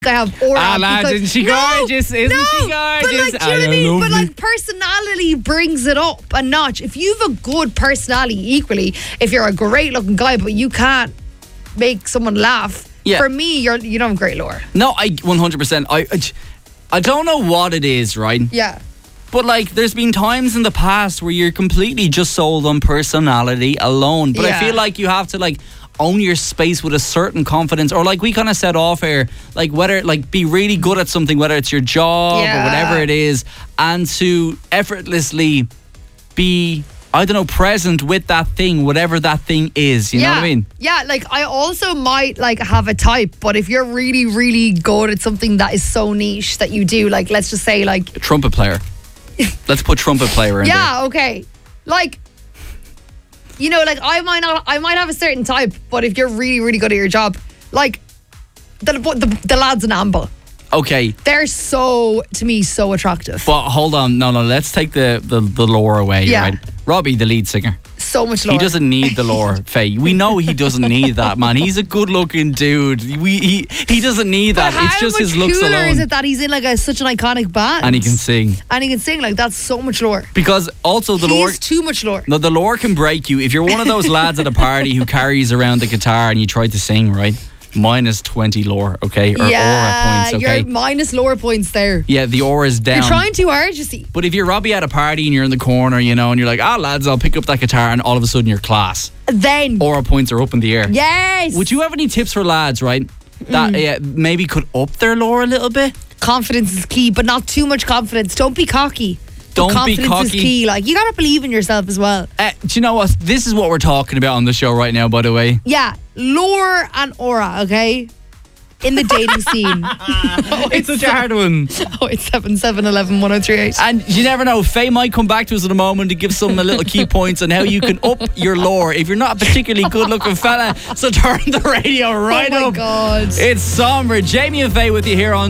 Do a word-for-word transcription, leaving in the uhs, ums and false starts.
I have aura. Ah, lad, because- isn't she No, gorgeous? Isn't no, she gorgeous? But like, do you Ah, know what I you're mean? But lovely. like, personality brings it up a notch. If you have a good personality, equally, if you're a great looking guy, but you can't make someone laugh, Yeah. for me, you're you don't have great lore. No, I one hundred percent. I, I, I don't know what it is, right? Yeah. But like, there's been times in the past where you're completely just sold on personality alone. But I Yeah. feel like you have to like own your space with a certain confidence, or like we kind of said off air, like whether like be really good at something, whether it's your job Yeah. or whatever it is, and to effortlessly be, I don't know, present with that thing, whatever that thing is. You yeah. know what I mean? Yeah, like I also might like have a type, but if you're really, really good at something that is so niche that you do, like let's just say like A trumpet player. Let's put trumpet player in there. yeah, okay. Like, you know, like I might not, I might have a certain type, but if you're really, really good at your job, like the the, the lads in Amble, Okay. they're so, to me, so attractive. But hold on, no, no. Let's take the the, the lore away. Yeah. Right, Robbie, the lead singer. So much He lore. doesn't need the lore, Faye. We know he doesn't need that, man. He's a good-looking dude. We he he doesn't need But that. how It's just much his looks cooler alone. is it that he's in like a, such an iconic band, And he can sing. and he can sing? Like that's so much lore. Because also the He's lore. too much lore. No, the lore can break you. If you're one of those lads at a party who carries around the guitar and you try to sing, right? Minus twenty lore, okay? Or yeah, aura points, okay? you're minus lore points there. Yeah, the aura's down. You're trying too hard, you see. But if you're Robbie at a party and you're in the corner, you know, and you're like, ah, lads, I'll pick up that guitar, and all of a sudden you're class. Then, Aura points are up in the air. yes. Would you have any tips for lads, right? That Mm. uh, maybe could up their lore a little bit? Confidence is key, but not too much confidence. Don't be cocky. But Don't be confidence cocky. is key. Like you gotta believe in yourself as well. Uh, do you know what? This is what we're talking about on the show right now, by the way. Yeah, lore and aura. Okay, in the dating scene. It's such a hard one. Oh, it's seven seven eleven one zero three eight. And you never know, Faye might come back to us in a moment to give some a little key points on how you can up your lore if you're not a particularly good looking fella. So turn the radio right Oh my up. God. It's Somber. Jamie and Faye with you here on